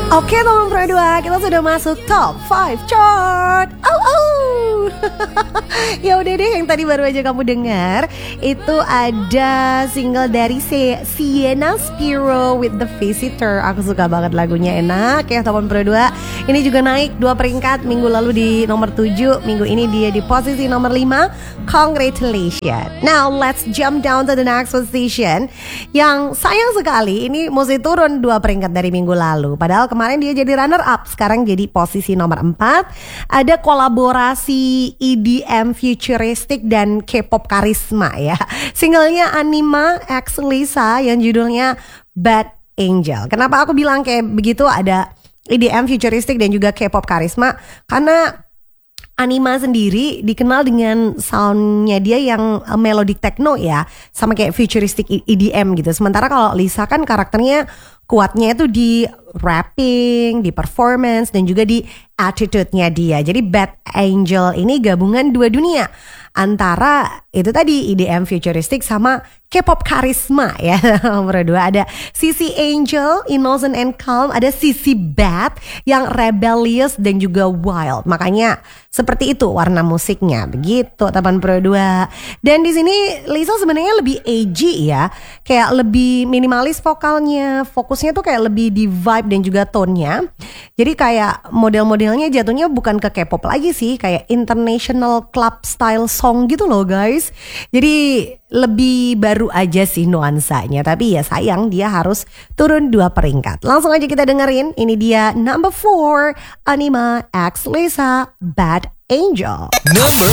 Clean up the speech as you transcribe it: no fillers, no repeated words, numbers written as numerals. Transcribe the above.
Oke teman Pro 2, kita sudah masuk top 5 chart. Ya udah deh, yang tadi baru aja kamu dengar itu ada single dari Sienna Spiro with The Visitor. Aku suka banget lagunya, enak ya teman Pro 2. Ini juga naik 2 peringkat, minggu lalu di nomor 7, minggu ini dia di posisi nomor 5. Congratulations. Now let's jump down to the next position. Yang sayang sekali ini mesti turun 2 peringkat dari minggu lalu. Padahal kemarin dia jadi runner up, sekarang jadi posisi nomor 4. Ada kolaborasi EDM futuristic dan K-pop karisma ya. Singlenya Anima X Lisa yang judulnya Bad Angel. Kenapa aku bilang kayak begitu, ada EDM futuristic dan juga K-pop karisma? Karena Anima sendiri dikenal dengan soundnya dia yang melodic techno ya, sama kayak futuristic EDM gitu. Sementara kalau Lisa kan karakternya kuatnya itu di rapping, di performance, dan juga di attitude-nya dia. Jadi Bad Angel ini gabungan 2 dunia, antara itu tadi EDM futuristic sama K-pop karisma ya. Nomor 2 ada sisi Angel, innocent and calm, ada sisi Bad yang rebellious dan juga wild. Makanya seperti itu warna musiknya. Begitu teman Pro 2. Dan di sini Lisa sebenarnya lebih edgy ya, kayak lebih minimalis vokalnya, fokusnya tuh kayak lebih di vibe dan juga tone-nya. Jadi kayak model-modelnya jatuhnya bukan ke K-pop lagi sih, kayak international club style song gitu loh guys. Jadi lebih baru aja sih nuansanya, tapi ya sayang dia harus turun 2 peringkat. Langsung aja kita dengerin, ini dia number 4, Anima X Lisa, Bad Angel. Number